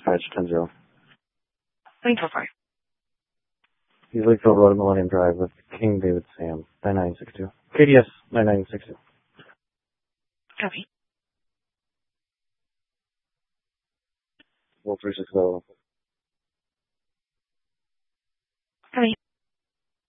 dispatch 10-0. Lincoln Fire. Easily Field Road, Millennium Drive with King David Sam, 9962. KDS 9962. Copy. Wolf 360.